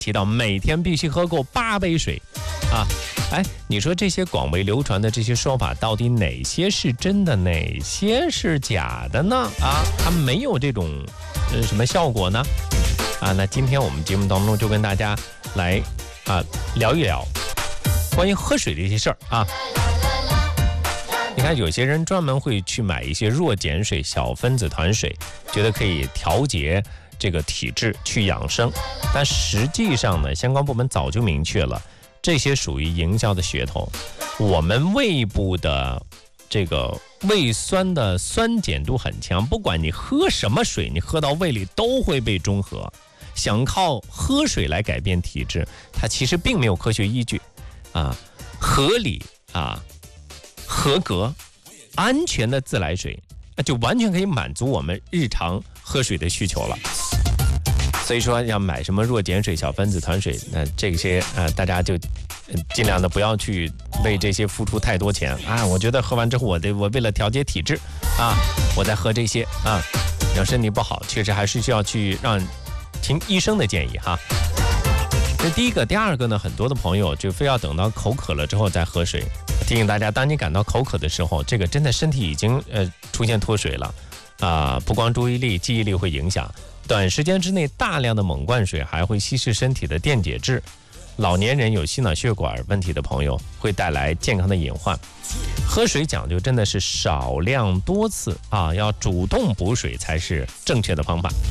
提到每天必须喝够8杯水啊。哎，你说这些广为流传的这些说法，到底哪些是真的，哪些是假的呢？啊，它没有这种什么效果呢？啊，那今天我们节目当中就跟大家来聊一聊关于喝水的一些事儿啊。你看，有些人专门会去买一些弱碱水、小分子团水，觉得可以调节这个体质去养生，但实际上呢，相关部门早就明确了，这些属于营销的噱头。我们胃部的这个胃酸的酸碱度很强，不管你喝什么水，你喝到胃里都会被中和。想靠喝水来改变体质，它其实并没有科学依据啊。合理合格、安全的自来水，那就完全可以满足我们日常喝水的需求了。所以说要买什么弱碱水、小分子团水，那这些大家就尽量的不要去为这些付出太多钱啊。我觉得喝完之后，我为了调节体质啊，我在喝这些啊，要身体不好，确实还是需要去听医生的建议哈。这第一个，第二个呢，很多的朋友就非要等到口渴了之后再喝水。提醒大家，当你感到口渴的时候，这个真的身体已经出现脱水了不光注意力、记忆力会影响，短时间之内大量的猛灌水还会稀释身体的电解质。老年人有心脑血管问题的朋友会带来健康的隐患。喝水讲究真的是少量多次啊，要主动补水才是正确的方法。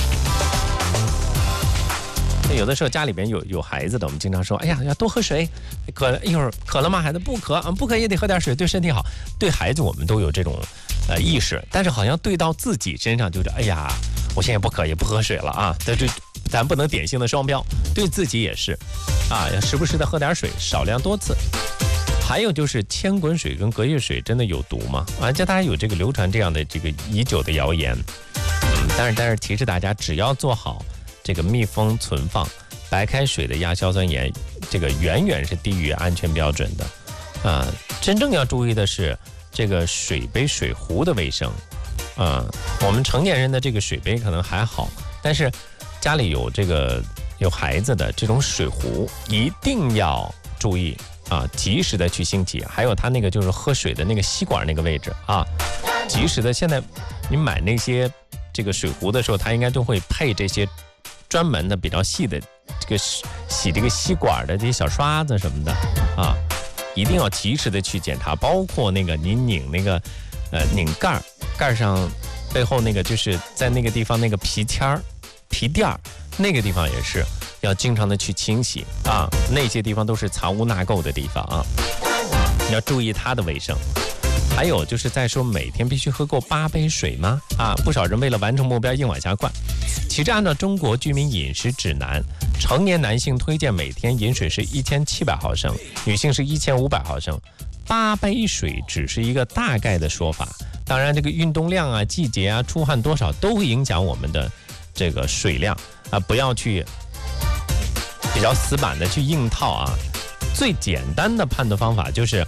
有的时候家里边有孩子的，我们经常说，哎呀，要多喝水，一会儿渴了吗？孩子不渴不渴也得喝点水，对身体好。对孩子我们都有这种意识，但是好像对到自己身上就是，哎呀，我现在不渴也不喝水了啊。这咱不能典型的双标，对自己也是啊，要时不时的喝点水，少量多次。还有就是千滚水跟隔夜水真的有毒吗？这大家有这个流传这样的这个已久的谣言。但是提示大家，只要做好这个密封存放，白开水的亚硝酸盐这个远远是低于安全标准的真正要注意的是这个水杯水壶的卫生我们成年人的这个水杯可能还好，但是家里有孩子的这种水壶一定要注意及时的去清洗。还有它那个就是喝水的那个吸管那个位置及时的。现在你买那些这个水壶的时候，它应该都会配这些专门的比较细的这个洗这个吸管的这些小刷子什么的一定要及时的去检查。包括那个你拧那个拧盖上背后那个就是在那个地方那个皮垫那个地方也是要经常的去清洗那些地方都是藏污纳垢的地方你要注意它的卫生。还有就是在说每天必须喝够8杯水吗？不少人为了完成目标硬往下灌。其实按照中国居民饮食指南，成年男性推荐每天饮水是1700毫升，女性是1500毫升。8杯水只是一个大概的说法，当然这个运动量季节出汗多少都会影响我们的这个水量不要去比较死板的去硬套最简单的判断方法就是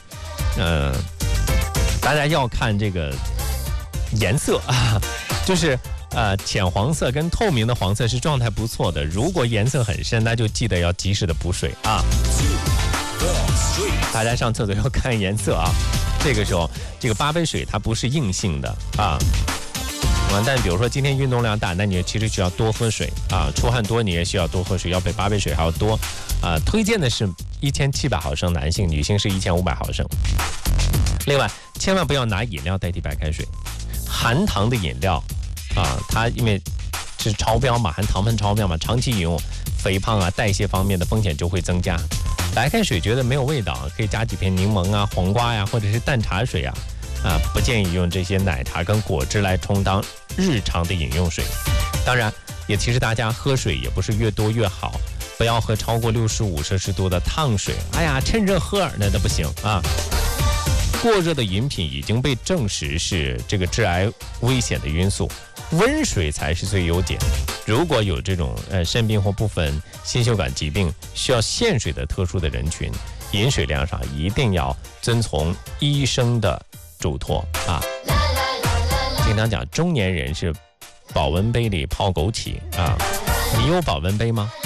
大家要看这个颜色就是浅黄色跟透明的黄色是状态不错的，如果颜色很深，那就记得要及时的补水大家上厕所要看颜色这个时候这个8杯水它不是硬性的但比如说今天运动量大，那你其实需要多喝水出汗多你也需要多喝水，要比8杯水还要多推荐的是1700毫升男性，女性是1500毫升。另外千万不要拿饮料代替白开水，含糖的饮料它因为是超标嘛，含糖分超标嘛，长期饮用肥胖代谢方面的风险就会增加。白开水觉得没有味道可以加几片柠檬黄瓜或者是淡茶水不建议用这些奶茶跟果汁来充当日常的饮用水。当然也提示大家，喝水也不是越多越好，不要喝超过65摄氏度的烫水，趁热喝那都不行过热的饮品已经被证实是这个致癌危险的因素，温水才是最优解。如果有这种肾病或部分心血管疾病需要限水的特殊的人群，饮水量上一定要遵从医生的嘱托经常讲中年人是保温杯里泡枸杞你有保温杯吗？